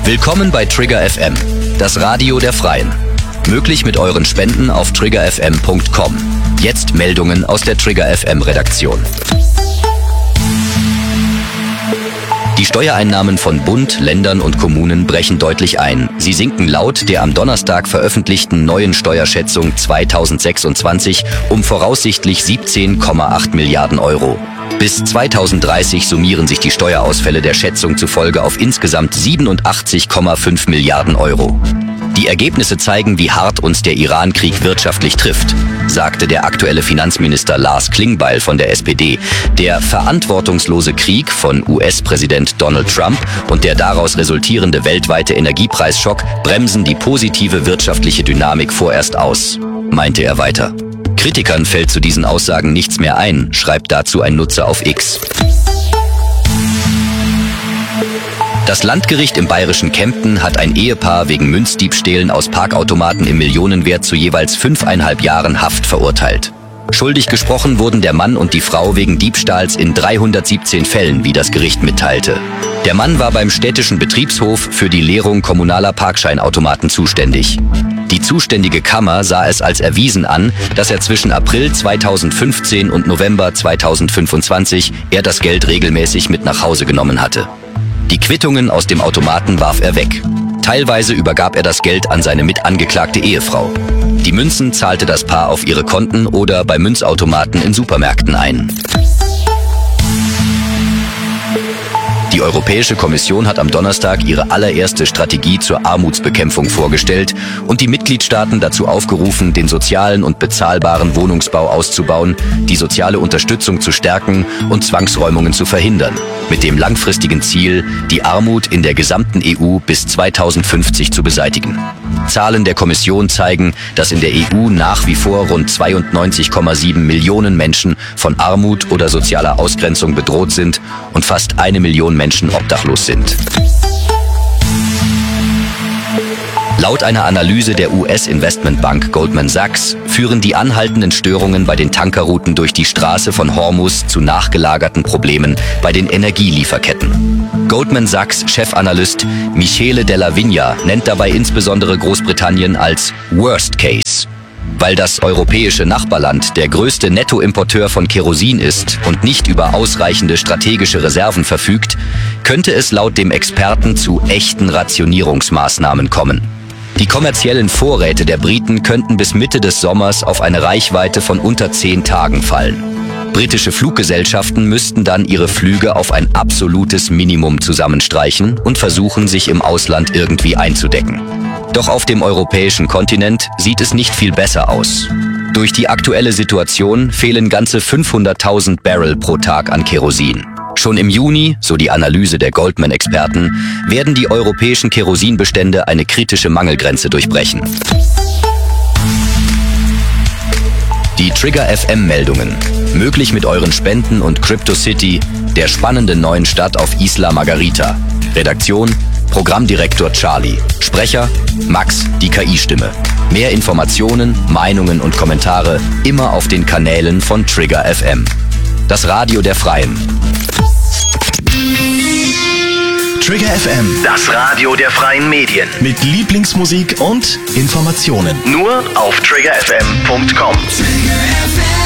Willkommen bei Trigger FM, das Radio der Freien. Möglich mit euren Spenden auf triggerfm.com. Jetzt Meldungen aus der Trigger FM Redaktion. Die Steuereinnahmen von Bund, Ländern und Kommunen brechen deutlich ein. Sie sinken laut der am Donnerstag veröffentlichten neuen Steuerschätzung 2026 um voraussichtlich 17,8 Milliarden Euro. Bis 2030 summieren sich die Steuerausfälle der Schätzung zufolge auf insgesamt 87,5 Milliarden Euro. Die Ergebnisse zeigen, wie hart uns der Iran-Krieg wirtschaftlich trifft, sagte der aktuelle Finanzminister Lars Klingbeil von der SPD. Der verantwortungslose Krieg von US-Präsident Donald Trump und der daraus resultierende weltweite Energiepreisschock bremsen die positive wirtschaftliche Dynamik vorerst aus, meinte er weiter. Kritikern fällt zu diesen Aussagen nichts mehr ein, schreibt dazu ein Nutzer auf X. Das Landgericht im bayerischen Kempten hat ein Ehepaar wegen Münzdiebstählen aus Parkautomaten im Millionenwert zu jeweils 5,5 Jahren Haft verurteilt. Schuldig gesprochen wurden der Mann und die Frau wegen Diebstahls in 317 Fällen, wie das Gericht mitteilte. Der Mann war beim städtischen Betriebshof für die Leerung kommunaler Parkscheinautomaten zuständig. Die zuständige Kammer sah es als erwiesen an, dass er zwischen April 2015 und November 2025 das Geld regelmäßig mit nach Hause genommen hatte. Die Quittungen aus dem Automaten warf er weg. Teilweise übergab er das Geld an seine mitangeklagte Ehefrau. Die Münzen zahlte das Paar auf ihre Konten oder bei Münzautomaten in Supermärkten ein. Die Europäische Kommission hat am Donnerstag ihre allererste Strategie zur Armutsbekämpfung vorgestellt und die Mitgliedstaaten dazu aufgerufen, den sozialen und bezahlbaren Wohnungsbau auszubauen, die soziale Unterstützung zu stärken und Zwangsräumungen zu verhindern, mit dem langfristigen Ziel, die Armut in der gesamten EU bis 2050 zu beseitigen. Zahlen der Kommission zeigen, dass in der EU nach wie vor rund 92,7 Millionen Menschen von Armut oder sozialer Ausgrenzung bedroht sind und fast 1 Million Menschen obdachlos sind. Laut einer Analyse der US-Investmentbank Goldman Sachs führen die anhaltenden Störungen bei den Tankerrouten durch die Straße von Hormuz zu nachgelagerten Problemen bei den Energielieferketten. Goldman Sachs Chefanalyst Michele Della Vigna nennt dabei insbesondere Großbritannien als Worst Case. Weil das europäische Nachbarland der größte Nettoimporteur von Kerosin ist und nicht über ausreichende strategische Reserven verfügt, könnte es laut dem Experten zu echten Rationierungsmaßnahmen kommen. Die kommerziellen Vorräte der Briten könnten bis Mitte des Sommers auf eine Reichweite von unter 10 Tagen fallen. Britische Fluggesellschaften müssten dann ihre Flüge auf ein absolutes Minimum zusammenstreichen und versuchen, sich im Ausland irgendwie einzudecken. Doch auf dem europäischen Kontinent sieht es nicht viel besser aus. Durch die aktuelle Situation fehlen ganze 500.000 Barrel pro Tag an Kerosin. Schon im Juni, so die Analyse der Goldman-Experten, werden die europäischen Kerosinbestände eine kritische Mangelgrenze durchbrechen. Die Trigger FM-Meldungen. Möglich mit euren Spenden und Crypto City, der spannenden neuen Stadt auf Isla Margarita. Redaktion: Programmdirektor Charlie. Sprecher: Max, die KI-Stimme. Mehr Informationen, Meinungen und Kommentare immer auf den Kanälen von Trigger FM. Das Radio der Freien. Trigger FM, das Radio der freien Medien. mit Lieblingsmusik und Informationen. Nur auf triggerfm.com. Trigger FM.